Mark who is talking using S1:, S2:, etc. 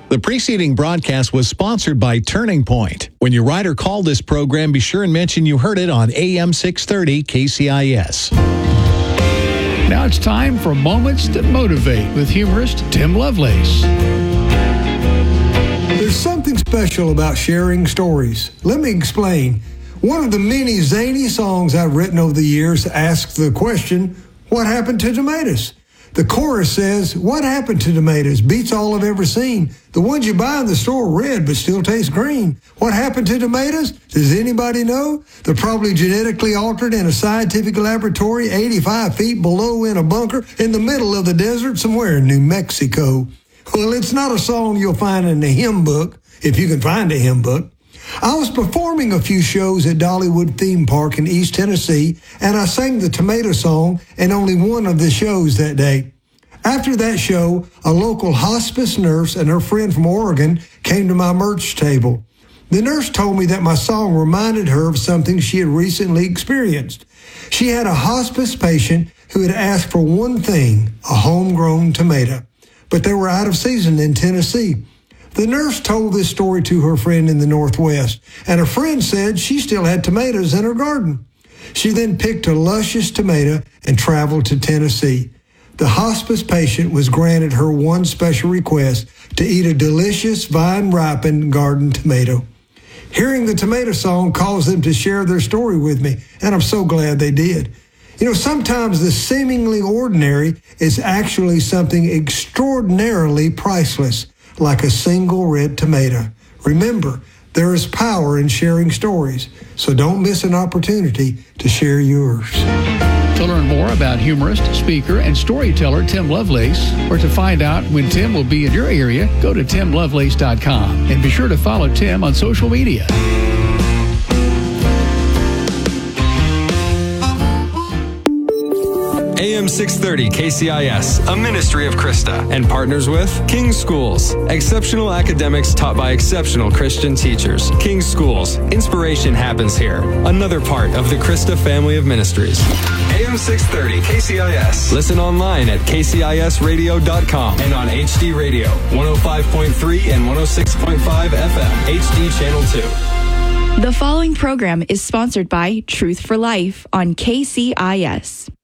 S1: The preceding broadcast was sponsored by Turning Point. When you write or call this program, be sure and mention you heard it on AM 630 KCIS.
S2: Now it's time for Moments That Motivate with humorist Tim Lovelace.
S3: There's something special about sharing stories. Let me explain. One of the many zany songs I've written over the years asks the question, what happened to tomatoes? The chorus says, what happened to tomatoes? Beats all I've ever seen. The ones you buy in the store are red but still taste green. What happened to tomatoes? Does anybody know? They're probably genetically altered in a scientific laboratory 85 feet below in a bunker in the middle of the desert somewhere in New Mexico. Well, it's not a song you'll find in a hymn book, if you can find a hymn book. I was performing a few shows at Dollywood Theme Park in East Tennessee, and I sang the tomato song in only one of the shows that day. After that show, a local hospice nurse and her friend from Oregon came to my merch table. The nurse told me that my song reminded her of something she had recently experienced. She had a hospice patient who had asked for one thing, a homegrown tomato, but they were out of season in Tennessee. The nurse told this story to her friend in the Northwest, and her friend said she still had tomatoes in her garden. She then picked a luscious tomato and traveled to Tennessee. The hospice patient was granted her one special request to eat a delicious vine-ripened garden tomato. Hearing the tomato song caused them to share their story with me, and I'm so glad they did. You know, sometimes the seemingly ordinary is actually something extraordinarily priceless, like a single red tomato. Remember, there is power in sharing stories, so don't miss an opportunity to share yours.
S2: To learn more about humorist, speaker, and storyteller Tim Lovelace, or to find out when Tim will be in your area, go to timlovelace.com. And be sure to follow Tim on social media.
S4: AM 630 KCIS, a ministry of Krista, and partners with King's Schools, exceptional academics taught by exceptional Christian teachers. King's Schools, inspiration happens here. Another part of the Krista family of ministries. AM 630 KCIS. Listen online at kcisradio.com and on HD Radio, 105.3 and 106.5 FM, HD Channel 2.
S5: The following program is sponsored by Truth for Life on KCIS.